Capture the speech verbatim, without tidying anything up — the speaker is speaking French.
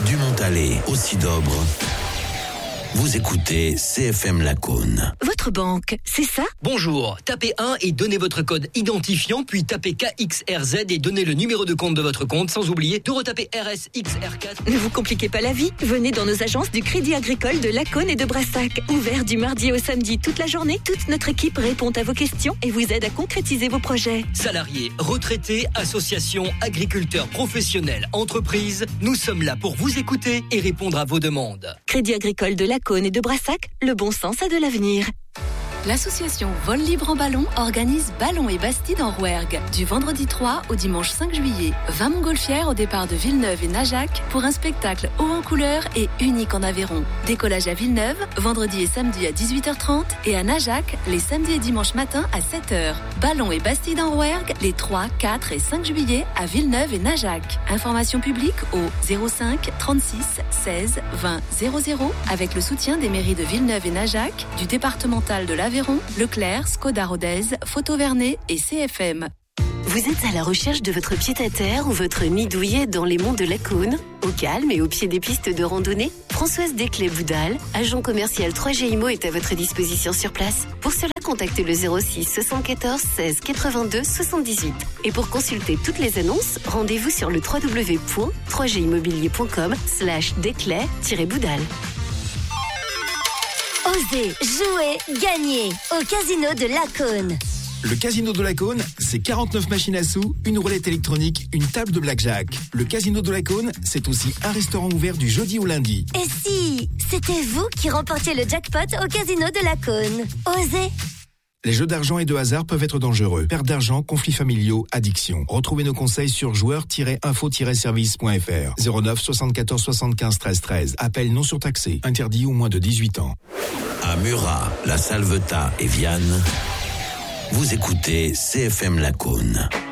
du Montalet au Sidobre. Vous écoutez C F M Lacaune. Votre banque, c'est ça ? Bonjour, tapez un et donnez votre code identifiant, puis tapez K X R Z et donnez le numéro de compte de votre compte, sans oublier de retaper R S X R quatre. Ne vous compliquez pas la vie, venez dans nos agences du Crédit Agricole de Lacaune et de Brassac. Ouvert du mardi au samedi toute la journée, toute notre équipe répond à vos questions et vous aide à concrétiser vos projets. Salariés, retraités, associations, agriculteurs, professionnels, entreprises, nous sommes là pour vous écouter et répondre à vos demandes. Crédit Agricole de Lacaune et de Brassac, le bon sens a de l'avenir. L'association Vol Libre en Ballon organise Ballon et Bastide en Rouergue du vendredi trois au dimanche cinq juillet. vingt montgolfières au départ de Villeneuve et Najac pour un spectacle haut en couleur et unique en Aveyron. Décollage à Villeneuve, vendredi et samedi à dix-huit heures trente et à Najac, les samedis et dimanches matin à sept heures. Ballon et Bastide en Rouergue les trois, quatre et cinq juillet à Villeneuve et Najac. Information publique au zéro cinq trente-six seize vingt zéro zéro avec le soutien des mairies de Villeneuve et Najac, du départemental de l'Aveyron, Leclerc, Skoda Rodez, Photo Vernet et C F M. Vous êtes à la recherche de votre pied-à-terre ou votre nid douillet dans les monts de Lacaune, au calme et au pied des pistes de randonnée? Françoise Desclés-Boudal, agent commercial trois G IMO, est à votre disposition sur place. Pour cela, contactez le zéro six soixante-quatorze seize quatre-vingt-deux soixante-dix-huit. Et pour consulter toutes les annonces, rendez-vous sur le w w w point trois g immobilier point com slash desclés-boudal. Osez, jouer, gagner au Casino de Lacaune. Le Casino de Lacaune, c'est quarante-neuf machines à sous, une roulette électronique, une table de blackjack. Le Casino de Lacaune, c'est aussi un restaurant ouvert du jeudi au lundi. Et si c'était vous qui remportiez le jackpot au Casino de Lacaune? Osez. Les jeux d'argent et de hasard peuvent être dangereux. Perte d'argent, conflits familiaux, addiction. Retrouvez nos conseils sur joueurs tiret info tiret service point f r. zéro neuf soixante-quatorze soixante-quinze treize treize. Appel non surtaxé. Interdit aux moins de dix-huit ans. À Murat, La Salvetat et Vianne, vous écoutez C F M Lacaune.